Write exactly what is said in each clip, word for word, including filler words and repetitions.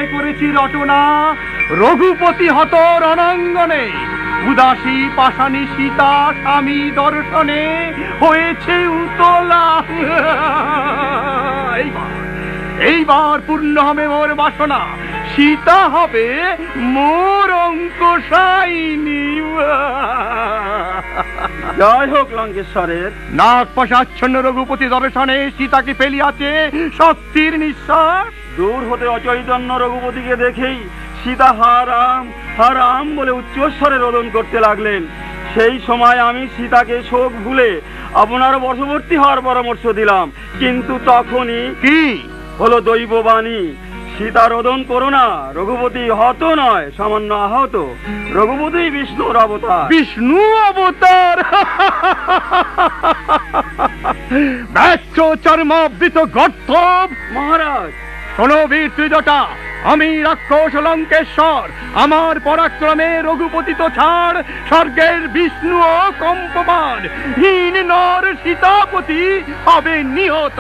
তোমায় করেছি রটনা, রঘুপতি হত রণাঙ্গনে, উদাসী পাষাণী সীতা স্বামী দর্শনে হয়েছে উতলা। এইবার এইবার পূর্ণ হবে মোর বাসনা, সীতা হবে মোর অঙ্কশায়িনী। জয় হোক লঙ্কেশ্বরের। নাগ পাশাচ্ছন্ন রঘুপতি দর্শনে সীতাকে ফেলিয়াছে শক্তির নিঃশ্বাস। দূর হতে অচৈতন্য রঘুপতিকে দেখেই সীতা হা রাম হা রাম বলে উচ্চস্বরে রোদন করতে লাগলেন। সেই সময় আমি সীতাকে শোক ভুলে আপনার বশবর্তী হওয়ার পরামর্শ দিলাম, কিন্তু তখনই কি হলো দৈববাণী, সীতা রোদন করো না, রঘুপতি হত নয় সামান্য আহত, রঘুপতি বিষ্ণুর অবতার। বিষ্ণু অবতার? ব্যস্ত চর্মাবৃত গর্ধব। মহারাজ শোনো বীর ত্রিজটা, আমি রাক্ষস লঙ্কেশ্বর, আমার পরাক্রমে রঘুপতি তো ছাড়, স্বর্গের বিষ্ণু ও কম্পমান, হীন নর সীতাপতি হবে নিহত।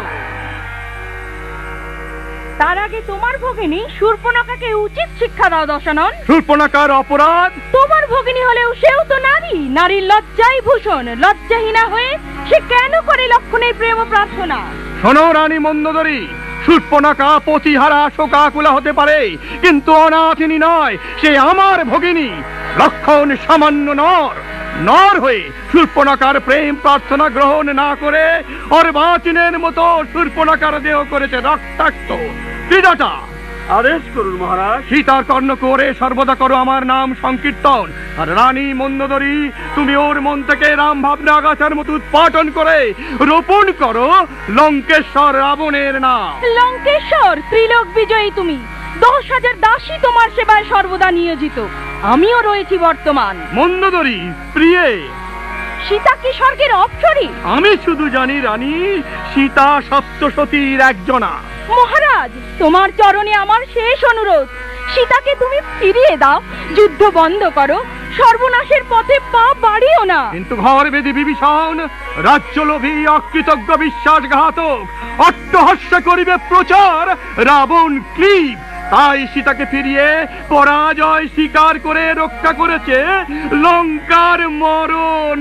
তার আগে তোমার ভগিনী শূর্পণখাকে উচিত শিক্ষা দাও দশানন। শূর্পণখার অপরাধ? তোমার ভগিনী হলেও সেও তো নারী, নারীর লজ্জাই ভূষণ, লজ্জাহীনা হয়ে সে কেন করে লক্ষণের প্রেম প্রার্থনা? শোনো রানী মন্দোদরী, শূর্পণখা পতিহারা শোকাকুলা হতে পারে, কিন্তু অনাথিনী নয়, সে আমার ভগিনী। লক্ষণ সামান্য নর, নর হয়ে শূর্পণখার প্রেম প্রার্থনা গ্রহণ না করে অর্বাচীনের মতো শূর্পণখার দেহ করেছে রক্তাক্ত। ত্রিজটা আদেশ করুন মহারাজ। সীতার কর্ণ করে সর্বদা করো আমার নাম সংকীর্তন, আর রানী মন্দোদরী তুমি ওর মন থেকে রাম ভাবনা আগাছার মতো উৎপাটন করে রোপণ করো লঙ্কেশ্বর রাবণের নাম। লঙ্কেশ্বর ত্রিলোক বিজয়ী তুমি, দশ হাজার দাসী তোমার সেবায় সর্বদা নিয়োজিত, আমিও রয়েছি বর্তমান। মন্দোদরী প্রিয়ে, সীতা কি স্বর্গের অপ্সরী? আমি শুধু জানি রানী সীতা সপ্তসতীর একজনা। মহারাজ তোমার চরণে আমার শেষ অনুরোধ, সীতাকে তুমি ফিরিয়ে দাও, যুদ্ধ বন্ধ করো, সর্বনাশের পথে পা বাড়িও না। কিন্তু ঘর বেদি বিভীষণ রাজ্যলোভী অকৃতজ্ঞ বিশ্বাসঘাতক অট্টহাস্য করিবে প্রচার রাবণ ক্লীব, তাই সীতাকে ফিরিয়ে পরাজয় স্বীকার করে রক্ষা করেছে লঙ্কার মরণ।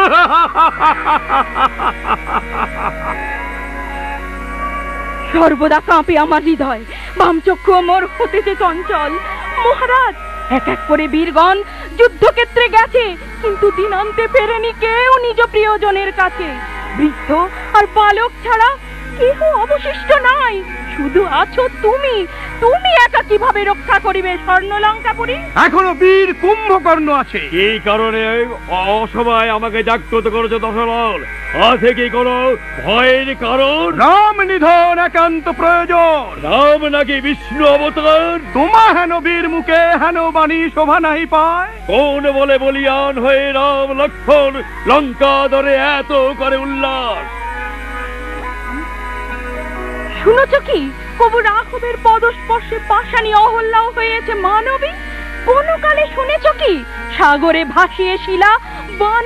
সর্বদা কাঁপে আমার হৃদয়, বাম চক্ষু মোর হতেছে চঞ্চল। মহারাজ এক এক করে বীরগণ যুদ্ধক্ষেত্রে গেছে, কিন্তু দিনান্তে ফেরেনি কেউ নিজ প্রিয়জনের কাছে। বৃদ্ধ আর বালক ছাড়া কেহ অবশিষ্ট নাই, শুধু আছো তুমি। তুমি একা কিভাবে রক্ষা করিবে স্বর্ণলঙ্কাপুরী? এখনো বীর কুম্ভকর্ণ আছে। এই কারণে অসভায় আমাকে জাগ্রত করেছো দশরথ, আছে কি কোনো ভয়ের কারণ? রাম নিধন একান্ত প্রয়োজন। রাম নাকি বিষ্ণু অবতার? তোমা হেন বীর মুখে হেন বাণী শোভা নাহি পায়। কোন বলে বলিয়ান হয়ে রাম লক্ষণ লঙ্কা ধরে এত করে উল্লাস? শুনেছ কি কবু রাঘবের পদস্পর্শে পাষাণী অহল্যাও হয়েছে মানবী? কোন কালে শুনেছ কি সাগরে ভাসিয়ে শিলা